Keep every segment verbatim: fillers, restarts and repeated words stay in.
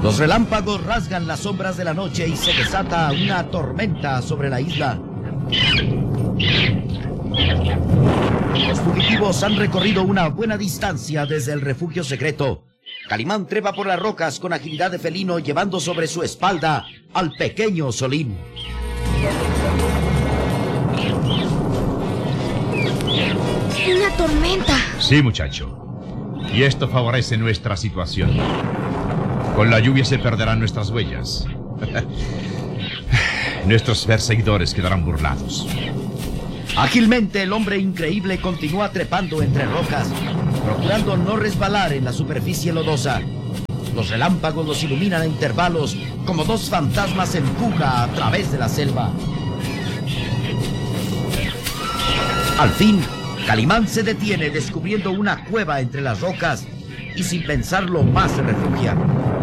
Los relámpagos rasgan las sombras de la noche y se desata una tormenta sobre la isla. Los fugitivos han recorrido una buena distancia desde el refugio secreto. Calimán trepa por las rocas con agilidad de felino, llevando sobre su espalda al pequeño Solín. ¡Una tormenta! Sí, muchacho. Y esto favorece nuestra situación. Con la lluvia se perderán nuestras huellas. Nuestros perseguidores quedarán burlados. Ágilmente el hombre increíble continúa trepando entre rocas, procurando no resbalar en la superficie lodosa. Los relámpagos los iluminan a intervalos como dos fantasmas en fuga a través de la selva. Al fin, Calimán se detiene descubriendo una cueva entre las rocas y sin pensarlo más se refugia.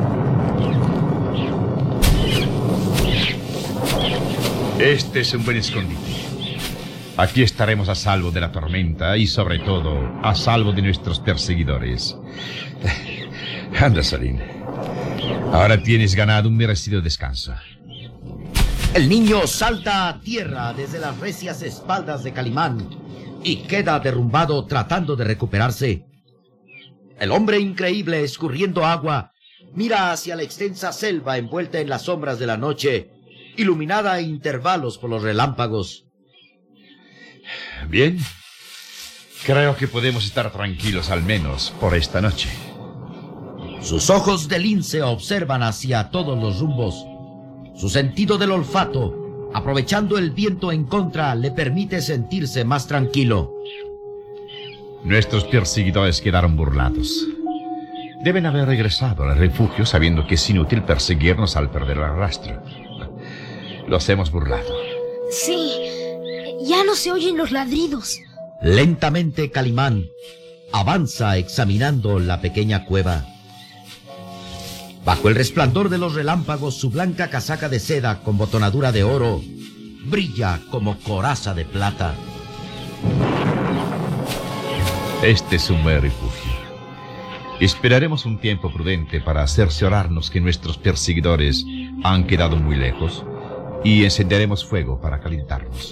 Este es un buen escondite. Aquí estaremos a salvo de la tormenta y, sobre todo, a salvo de nuestros perseguidores. Anda, Solín. Ahora tienes ganado un merecido descanso. El niño salta a tierra desde las recias espaldas de Calimán y queda derrumbado tratando de recuperarse. El hombre increíble, escurriendo agua, mira hacia la extensa selva envuelta en las sombras de la noche, iluminada a intervalos por los relámpagos. Bien. Creo que podemos estar tranquilos al menos por esta noche. Sus ojos de lince observan hacia todos los rumbos. Su sentido del olfato, aprovechando el viento en contra, le permite sentirse más tranquilo. Nuestros perseguidores quedaron burlados. Deben haber regresado al refugio sabiendo que es inútil perseguirnos al perder el rastro. Los hemos burlado. Sí, ya no se oyen los ladridos. Lentamente Calimán avanza examinando la pequeña cueva. Bajo el resplandor de los relámpagos, su blanca casaca de seda con botonadura de oro brilla como coraza de plata. Este es un buen refugio. Esperaremos un tiempo prudente para cerciorarnos que nuestros perseguidores han quedado muy lejos y encenderemos fuego para calentarnos.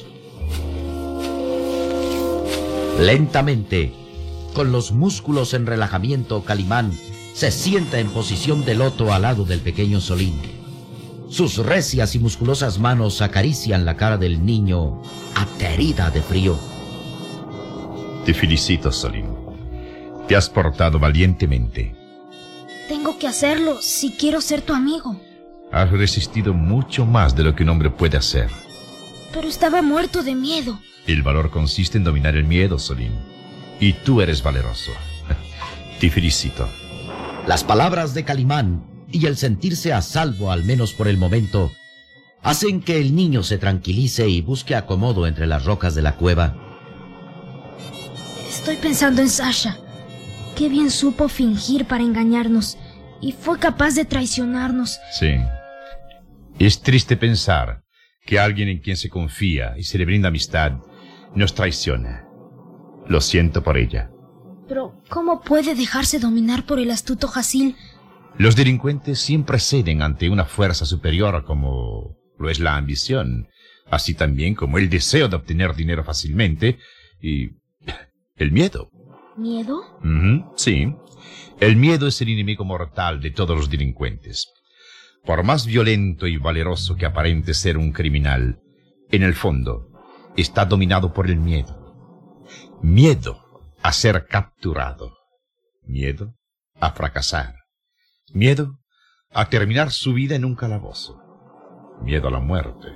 Lentamente, con los músculos en relajamiento, Calimán se sienta en posición de loto al lado del pequeño Solín. Sus recias y musculosas manos acarician la cara del niño, aterida de frío. Te felicito, Solín. Te has portado valientemente. Tengo que hacerlo si quiero ser tu amigo. Has resistido mucho más de lo que un hombre puede hacer. Pero estaba muerto de miedo. El valor consiste en dominar el miedo, Solín. Y tú eres valeroso. Te felicito. Las palabras de Calimán y el sentirse a salvo, al menos por el momento, hacen que el niño se tranquilice y busque acomodo entre las rocas de la cueva. Estoy pensando en Sasha. Qué bien supo fingir para engañarnos y fue capaz de traicionarnos. Sí. Es triste pensar que alguien en quien se confía y se le brinda amistad nos traiciona. Lo siento por ella. Pero, ¿cómo puede dejarse dominar por el astuto Hasil? Los delincuentes siempre ceden ante una fuerza superior como lo es la ambición, así también como el deseo de obtener dinero fácilmente y el miedo. ¿Miedo? Uh-huh, sí. El miedo es el enemigo mortal de todos los delincuentes. Por más violento y valeroso que aparente ser un criminal, en el fondo está dominado por el miedo. Miedo a ser capturado. Miedo a fracasar. Miedo a terminar su vida en un calabozo. Miedo a la muerte.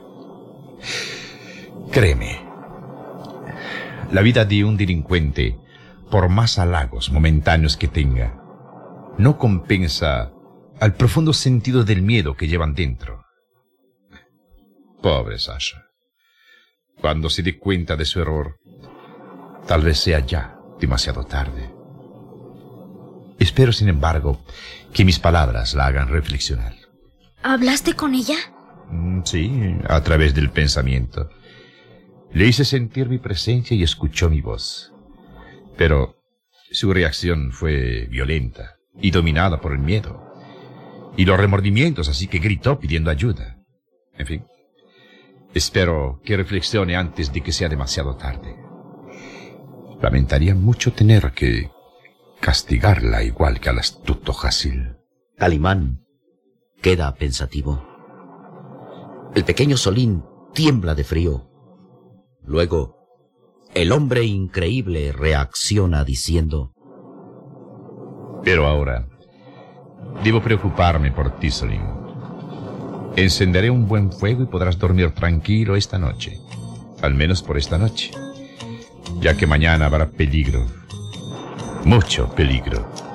Créeme, la vida de un delincuente, por más halagos momentáneos que tenga, no compensa al profundo sentido del miedo que llevan dentro. Pobre Sasha. Cuando se dé cuenta de su error, tal vez sea ya demasiado tarde. Espero, sin embargo, que mis palabras la hagan reflexionar. ¿Hablaste con ella? Mm, sí, a través del pensamiento. Le hice sentir mi presencia y escuchó mi voz. Pero su reacción fue violenta y dominada por el miedo. y los remordimientos, así que gritó pidiendo ayuda. En fin, espero que reflexione antes de que sea demasiado tarde. Lamentaría mucho tener que castigarla igual que al astuto Jasil. Calimán queda pensativo. El pequeño Solín tiembla de frío. Luego, el hombre increíble reacciona diciendo: Pero ahora, debo preocuparme por ti, Solín. Encenderé un buen fuego y podrás dormir tranquilo esta noche. Al menos por esta noche. Ya que mañana habrá peligro. Mucho peligro.